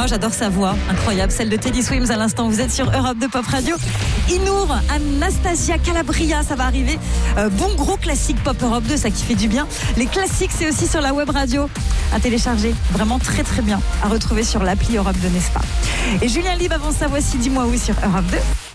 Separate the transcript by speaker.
Speaker 1: moi j'adore sa voix, incroyable, celle de Teddy Swims à l'instant. Vous êtes sur Europe 2 Pop Radio. Inour, Anastasia Calabria, ça va arriver. Bon gros classique Pop Europe 2, ça qui fait du bien. Les classiques, c'est aussi sur la web radio à télécharger. Vraiment très très bien à retrouver sur l'appli Europe 2, n'est-ce pas? Et Julien Libre avant ça, voici Dis-moi oui sur Europe 2.